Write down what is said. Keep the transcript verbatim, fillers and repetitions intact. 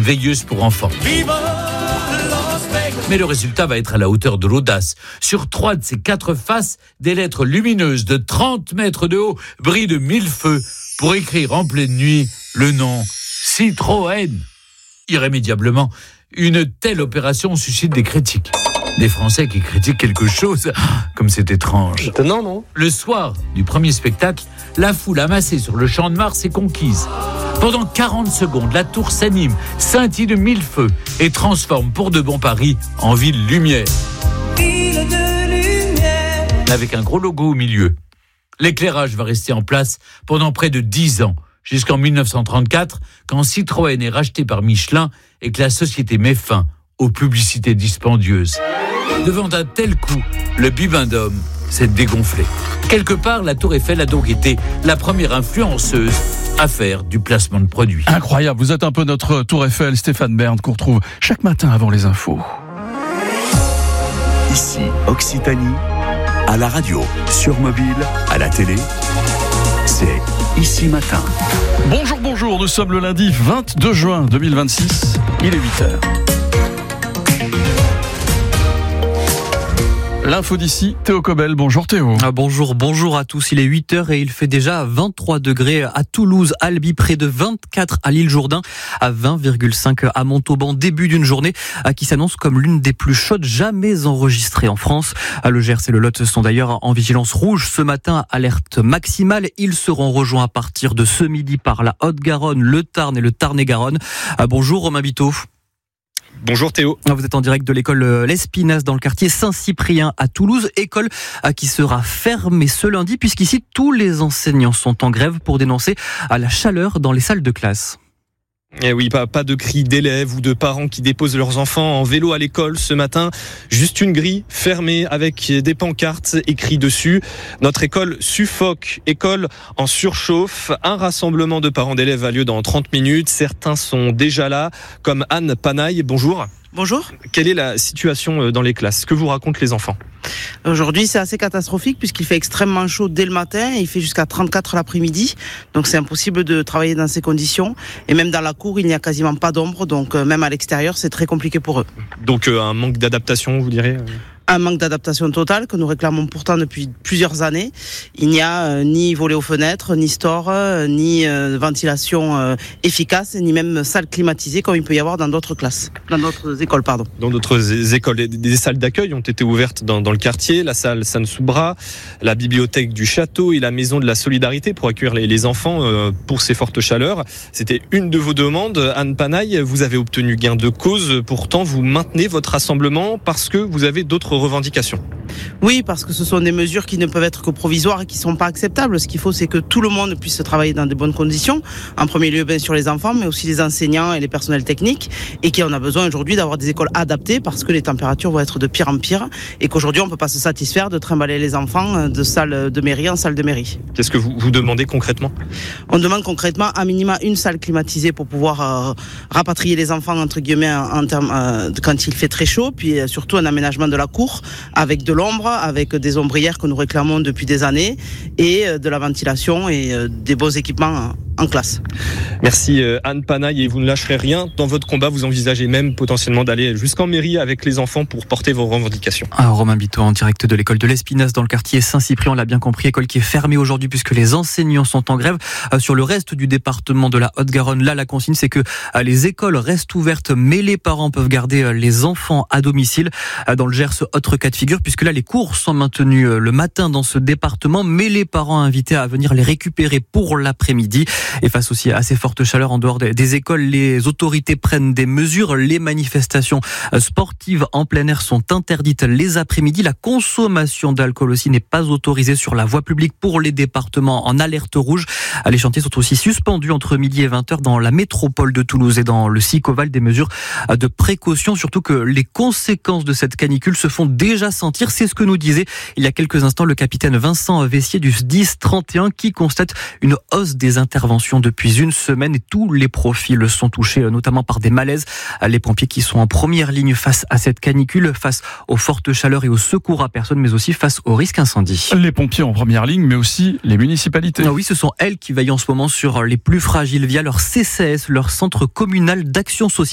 veilleuse pour enfants. Mais le résultat va être à la hauteur de l'audace. Sur trois de ces quatre faces, des lettres lumineuses de trente mètres de haut brillent de mille feux pour écrire en pleine nuit le nom Citroën. Irrémédiablement, une telle opération suscite des critiques. Des Français qui critiquent quelque chose, comme c'est étrange. Étonnant, non ? Le soir du premier spectacle, la foule amassée sur le Champ de Mars est conquise. Pendant quarante secondes, la tour s'anime, scintille de mille feux et transforme pour de bon Paris en ville lumière. Ville de lumière. Avec un gros logo au milieu. L'éclairage va rester en place pendant près de dix ans, jusqu'en dix-neuf cent trente-quatre, quand Citroën est racheté par Michelin et que la société met fin aux publicités dispendieuses. Devant un tel coup, le bibendum s'est dégonflé. Quelque part, la Tour Eiffel a donc été la première influenceuse à faire du placement de produits. Incroyable, vous êtes un peu notre Tour Eiffel, Stéphane Bern, qu'on retrouve chaque matin avant les infos. Ici, Occitanie, à la radio, sur mobile, à la télé, c'est Ici Matin. Bonjour, bonjour, nous sommes le lundi vingt-deux juin deux mille vingt-six, il est huit heures. L'info d'ici, Théo Cobel. Bonjour Théo. Ah, bonjour, bonjour à tous. Il est huit heures et il fait déjà vingt-trois degrés à Toulouse, Albi, près de vingt-quatre à l'île Jourdain, à vingt virgule cinq à Montauban. Début d'une journée qui s'annonce comme l'une des plus chaudes jamais enregistrées en France. Le Gers et le Lot sont d'ailleurs en vigilance rouge ce matin, alerte maximale. Ils seront rejoints à partir de ce midi par la Haute-Garonne, le Tarn et le Tarn-et-Garonne. Bonjour Romain Biteau. Bonjour Théo. Vous êtes en direct de l'école L'Espinasse dans le quartier Saint-Cyprien à Toulouse, école qui sera fermée ce lundi puisqu'ici tous les enseignants sont en grève pour dénoncer la chaleur dans les salles de classe. Eh oui, pas, pas de cris d'élèves ou de parents qui déposent leurs enfants en vélo à l'école ce matin. Juste une grille fermée avec des pancartes écrites dessus. Notre école suffoque, école en surchauffe. Un rassemblement de parents d'élèves a lieu dans trente minutes. Certains sont déjà là, comme Anne Panaille. Bonjour. Bonjour. Quelle est la situation dans les classes ? Que vous racontent les enfants ? Aujourd'hui, c'est assez catastrophique puisqu'il fait extrêmement chaud dès le matin et il fait jusqu'à trente-quatre l'après-midi. Donc c'est impossible de travailler dans ces conditions. Et même dans la cour, il n'y a quasiment pas d'ombre. Donc même à l'extérieur, c'est très compliqué pour eux. Donc euh, un manque d'adaptation, vous direz ? Un manque d'adaptation totale que nous réclamons pourtant depuis plusieurs années. Il n'y a euh, ni volet aux fenêtres, ni store, euh, ni euh, ventilation euh, efficace, ni même salle climatisée comme il peut y avoir dans d'autres classes, dans d'autres écoles, pardon. Dans d'autres écoles, des salles d'accueil ont été ouvertes dans, dans le quartier, la salle San-Soubra, la bibliothèque du château et la maison de la solidarité pour accueillir les, les enfants euh, pour ces fortes chaleurs. C'était une de vos demandes, Anne Panaille. Vous avez obtenu gain de cause. Pourtant, vous maintenez votre rassemblement parce que vous avez d'autres revendications. Oui, parce que ce sont des mesures qui ne peuvent être que provisoires et qui ne sont pas acceptables. Ce qu'il faut, c'est que tout le monde puisse travailler dans de bonnes conditions. En premier lieu, bien sûr, les enfants, mais aussi les enseignants et les personnels techniques. Et qu'on a besoin aujourd'hui d'avoir des écoles adaptées parce que les températures vont être de pire en pire. Et qu'aujourd'hui, on ne peut pas se satisfaire de trimballer les enfants de salle de mairie en salle de mairie. Qu'est-ce que vous, vous demandez concrètement ? On demande concrètement à minima une salle climatisée pour pouvoir euh, rapatrier les enfants, entre guillemets, en termes, euh, quand il fait très chaud. Puis euh, surtout un aménagement de la cour avec de l'ombre, avec des ombrières que nous réclamons depuis des années et de la ventilation et des beaux équipements en classe. Merci Anne Panaille, et vous ne lâcherez rien dans votre combat. Vous envisagez même potentiellement d'aller jusqu'en mairie avec les enfants pour porter vos revendications. Ah, Romain Biteau en direct de l'école de l'Espinasse dans le quartier Saint-Cyprien. On l'a bien compris, école qui est fermée aujourd'hui puisque les enseignants sont en grève. Sur le reste du département de la Haute-Garonne, là la consigne c'est que les écoles restent ouvertes mais les parents peuvent garder les enfants à domicile. Dans le Gers, autre cas de figure puisque là les cours sont maintenus le matin dans ce département mais les parents invités à venir les récupérer pour l'après-midi. Et face aussi à ces fortes chaleurs en dehors des écoles, les autorités prennent des mesures. Les manifestations sportives en plein air sont interdites les après-midi. La consommation d'alcool aussi n'est pas autorisée sur la voie publique pour les départements en alerte rouge. Les chantiers sont aussi suspendus entre midi et vingt heures dans la métropole de Toulouse et dans le Sicoval. Des mesures de précaution, surtout que les conséquences de cette canicule se font déjà sentir. C'est ce que nous disait il y a quelques instants le capitaine Vincent Vessier du S D I S trente et un qui constate une hausse des interventions depuis une semaine et tous les profils sont touchés, notamment par des malaises. Les pompiers qui sont en première ligne face à cette canicule, face aux fortes chaleurs et au secours à personne, mais aussi face au risque incendie. Les pompiers en première ligne, mais aussi les municipalités. Ah oui, ce sont elles qui veillent en ce moment sur les plus fragiles via leur C C S, leur centre communal d'action sociale.